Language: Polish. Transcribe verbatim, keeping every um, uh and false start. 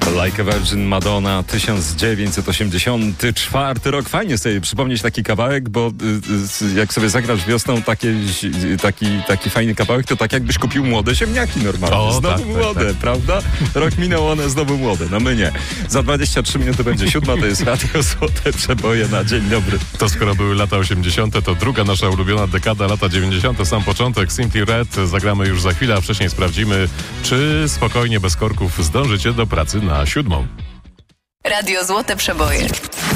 Like a Virgin, Madonna, tysiąc dziewięćset osiemdziesiąty czwarty rok. Fajnie sobie przypomnieć taki kawałek, bo y, y, jak sobie zagrasz wiosną takie, y, taki, taki fajny kawałek, to tak jakbyś kupił młode ziemniaki normalnie. O, znowu tak, młode, tak, tak. prawda? Rok minął, one znowu młode. No my nie. Za dwadzieścia trzy minuty będzie siódma, to jest Radio Złote Przeboje na dzień dobry. To skoro były lata osiemdziesiąte, to druga nasza ulubiona dekada, lata dziewięćdziesiąte, sam początek. Simply Red zagramy już za chwilę, a wcześniej sprawdzimy, czy spokojnie, bez korków zdążycie do pracy na siódmą. Radio Złote Przeboje.